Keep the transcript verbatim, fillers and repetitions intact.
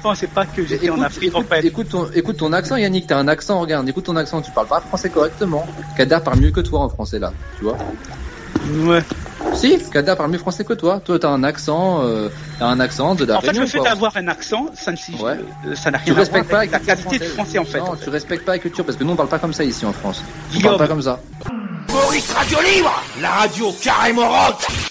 pensais pas que j'étais écoute, en Afrique, écoute, en fait. Écoute ton, écoute ton accent, Yannick, t'as un accent, regarde, écoute ton accent, tu parles pas français correctement. Kader parle mieux que toi en français, là, tu vois. Ouais. Si, Kader parle mieux français que toi. Toi, t'as un accent, euh, t'as un accent de la En fait, Réunion, le fait quoi. d'avoir un accent, ça ne signifie, Ouais. euh, ça n'a Tu rien à voir respectes pas avec la la culture qualité de français, en fait. Non, en tu fait. respectes pas la culture, parce que nous, on parle pas comme ça ici en France. On Guillaume. parle pas comme ça. Maurice Radio Libre, la radio carrément rock.